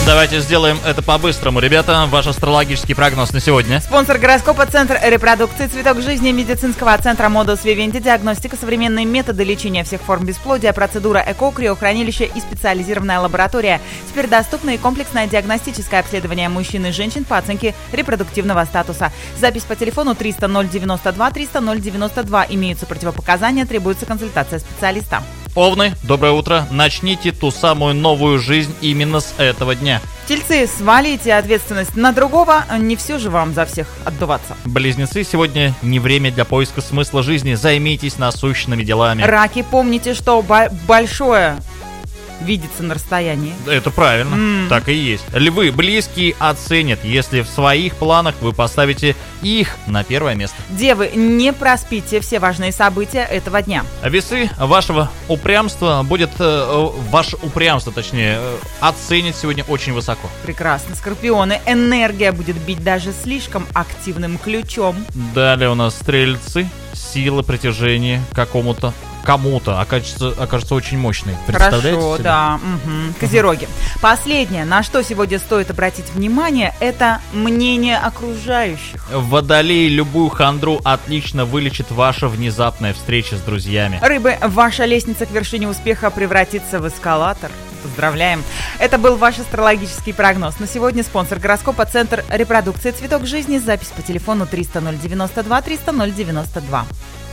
Давайте сделаем это по-быстрому, ребята. Ваш астрологический прогноз на сегодня. Спонсор гороскопа — Центр репродукции «Цветок жизни» медицинского центра Модус Вивенти. Диагностика, современные методы лечения всех форм бесплодия, процедура ЭКО, криохранилище и специализированная лаборатория. Теперь доступно и комплексное диагностическое обследование мужчин и женщин по оценке репродуктивного статуса. Запись по телефону 300 092 300 092. Имеются противопоказания, требуется консультация специалиста. Овны, доброе утро. Начните ту самую новую жизнь именно с этого дня. Тельцы, свалите ответственность на другого, не все же вам за всех отдуваться. Близнецы, сегодня не время для поиска смысла жизни. Займитесь насущными делами. Раки, помните, что большое видится на расстоянии. Это правильно, так и есть. Львы, близкие оценят, если в своих планах вы поставите их на первое место. Девы, не проспите все важные события этого дня. Весы, ваше упрямство оценит сегодня очень высоко. Прекрасно. Скорпионы, энергия будет бить даже слишком активным ключом. Далее у нас стрельцы, сила притяжения кому-то окажется очень мощной. Хорошо, да. Козероги. Последнее, на что сегодня стоит обратить внимание, это мнение окружающих. Водолей, любую хандру отлично вылечит ваша внезапная встреча с друзьями. Рыбы, ваша лестница к вершине успеха превратится в эскалатор. Поздравляем. Это был ваш астрологический прогноз. На сегодня спонсор гороскопа — Центр репродукции «Цветок жизни». Запись по телефону 300 092 300 092.